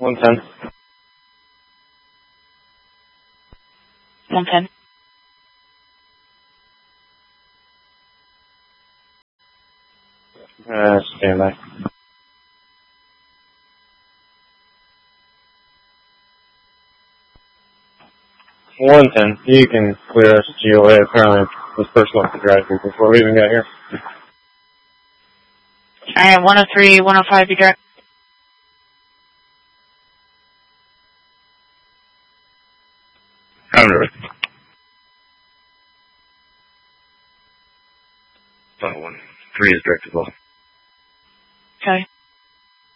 110. 110. Stand by. 110. You can clear us GOA. Apparently, this person wants to drive through before we even got here. Alright, 103, 105, be direct. Under it. 1 3 is direct as well. Okay.